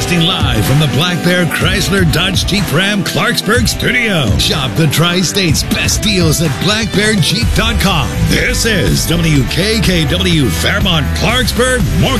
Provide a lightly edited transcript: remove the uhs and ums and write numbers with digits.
Broadcasting live from the Black Bear Chrysler Dodge Jeep Ram Clarksburg studio. Shop the Tri-State's best deals at blackbearjeep.com. This is WKKW Fairmont Clarksburg Morgan.